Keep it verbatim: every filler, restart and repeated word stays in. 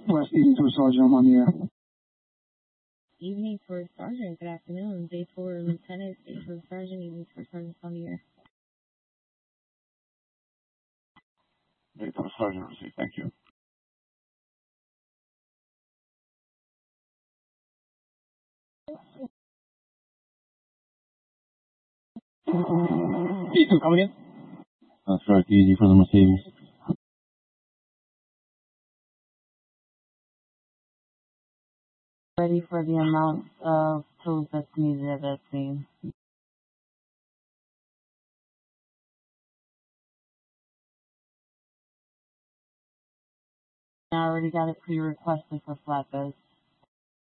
West eighty-two, Sergeant, I'm on the air. Evening for Sergeant. Good afternoon. Day for Lieutenant. Day for Sergeant. Evening for Sergeant on the air. Day for Sergeant, receive. Thank you. eighty-two, coming in. That's right, easy for the Mercedes. Ready for the amount of tools that's needed at that scene. I already got it pre-requested for flatbeds.